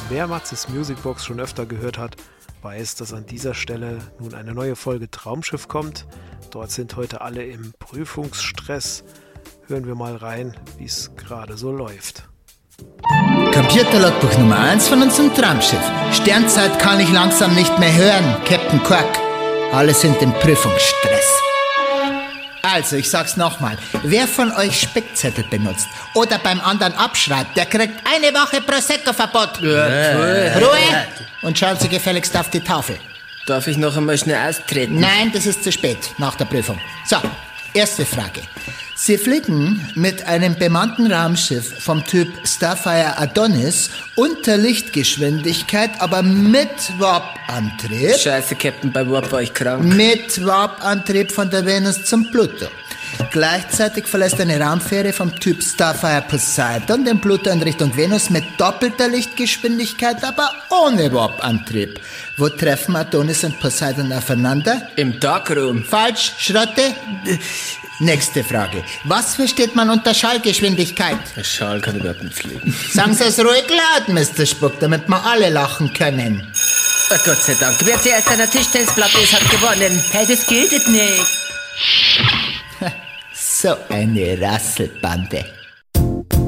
Wer Matzes Musicbox schon öfter gehört hat, weiß, dass an dieser Stelle nun eine neue Folge Traumschiff kommt. Dort sind heute alle im Prüfungsstress. Hören wir mal rein, wie es gerade so läuft. Computerlogbuch Nummer 1 von unserem Traumschiff. Sternzeit kann ich langsam nicht mehr hören, Captain Quark. Alle sind im Prüfungsstress. Also, ich sag's nochmal. Wer von euch Spickzettel benutzt oder beim anderen abschreibt, der kriegt eine Woche Prosecco-Verbot. Ruhe! Und schauen Sie gefälligst auf die Tafel. Darf ich noch einmal schnell austreten? Nein, das ist zu spät, nach der Prüfung. So, erste Frage. Sie fliegen mit einem bemannten Raumschiff vom Typ Starfire Adonis unter Lichtgeschwindigkeit, aber mit Warp-Antrieb. Scheiße, Captain, bei Warp war ich krank. Mit Warp-Antrieb von der Venus zum Pluto. Gleichzeitig verlässt eine Raumfähre vom Typ Starfire Poseidon den Pluto in Richtung Venus mit doppelter Lichtgeschwindigkeit, aber ohne Warp-Antrieb. Wo treffen Adonis und Poseidon aufeinander? Im Darkroom. Falsch, Schrotte. Nächste Frage. Was versteht man unter Schallgeschwindigkeit? Der Schal kann überhaupt nicht fliegen. Sagen Sie es ruhig laut, Mr. Spuck, damit wir alle lachen können. Oh, Gott sei Dank. Wer zuerst an der Tischtennisplatte ist, hat gewonnen. Hey, das gilt nicht. So eine Rasselbande.